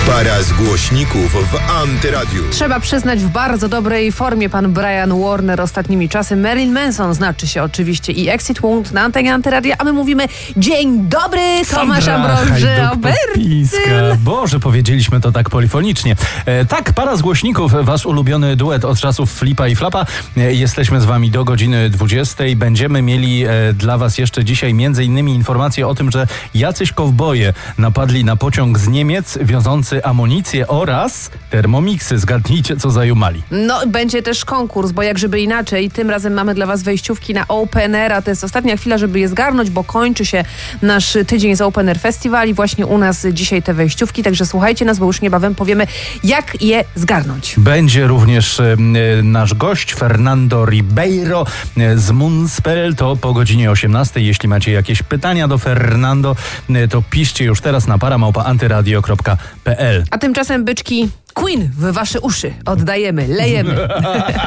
Para z głośników w Antyradiu. Trzeba przyznać, w bardzo dobrej formie pan Brian Warner ostatnimi czasy. Marilyn Manson znaczy się oczywiście i Exit Wound na antenie Antyradia, a my mówimy dzień dobry, Tomasz Ambroży-Obertyn. Boże, powiedzieliśmy to tak polifonicznie. Tak, para z głośników, wasz ulubiony duet od czasów Flipa i Flapa. Jesteśmy z wami do godziny 20. Będziemy mieli dla was jeszcze dzisiaj m.in. informacje o tym, że jacyś kowboje napadli na pociąg z Niemiec wiozący amunicję oraz termomiksy. Zgadnijcie, co zajumali. No, będzie też konkurs, bo jak żeby inaczej, tym razem mamy dla was wejściówki na Open Air, a to jest ostatnia chwila, żeby je zgarnąć, bo kończy się nasz tydzień z Open Air Festival i właśnie u nas dzisiaj te wejściówki, także słuchajcie nas, bo już niebawem powiemy, jak je zgarnąć. Będzie również nasz gość Fernando Ribeiro z Moonspell, to po godzinie 18. Jeśli macie jakieś pytania do Fernando, to piszcie już teraz na para@antyradio.pl. A tymczasem, byczki, Queen w wasze uszy oddajemy, lejemy.